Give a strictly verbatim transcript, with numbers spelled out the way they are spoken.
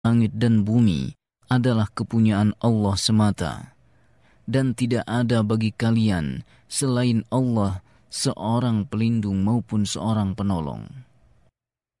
Langit dan bumi adalah kepunyaan Allah semata, dan tidak ada bagi kalian selain Allah seorang pelindung maupun seorang penolong.